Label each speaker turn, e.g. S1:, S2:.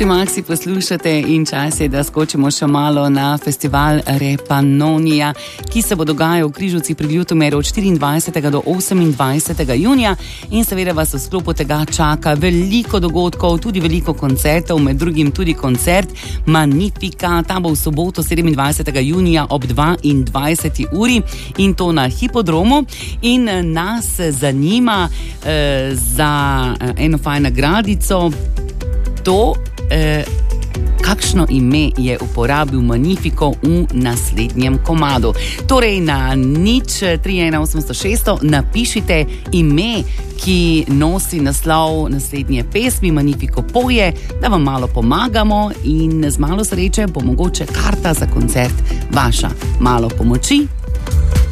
S1: Radio Maxi poslušate in čas je, da skočimo še malo na festival Repanonija, ki se bo dogajal v Križevcih pri Ljutomeru od 24. do 28. junija in seveda vas v sklopu tega čaka veliko dogodkov, tudi veliko koncertov, med drugim tudi koncert Magnifica. Ta bo v soboto 27. junija ob 22. uri in to na Hipodromu in nas zanima za eno fajno nagradico to, kakšno ime je uporabil Magnifico v naslednjem komadu. Torej na 031 napišite ime, ki nosi naslov naslednje pesmi Magnifico poje, da vam malo pomagamo in z malo sreče bo mogoče karta za koncert vaša. Malo pomoči